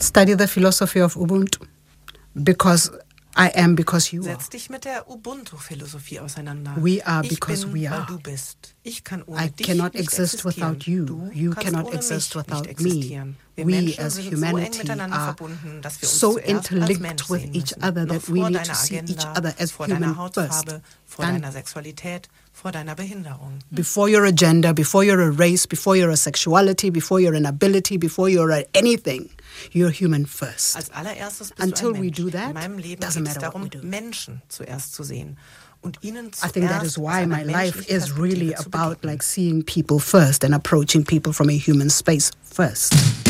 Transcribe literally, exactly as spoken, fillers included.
Study the philosophy of Ubuntu because I am because you are. Setz dich mit der Ubuntu-Philosophie auseinander. We are ich because bin, we are. weil du bist. Ich kann ohne I dich cannot nicht exist existieren. without you. Du You kannst cannot ohne exist mich without nicht me. existieren. Wir We Menschen as sind humanity so eng miteinander are verbunden, dass wir uns so zuerst als Mensch interlinked with sehen each müssen. other Noch that we vor need deiner to see each Agenda, other as vor human deiner first. Hautfarbe, vor Dann deiner Sexualität, vor deiner Behinderung. Before your agenda, before you're a race, before you're a sexuality, before you're an ability, before you're a anything, you're human first. Als allererstes bist Until du ein we Mensch. do that, In meinem Leben doesn't geht es matter what darum, we do. Menschen zuerst zu sehen und ihnen I think that zuerst is aus why einer my life menschlichen is really Perspektive zu about begegnen. like seeing people first and approaching people from a human space first.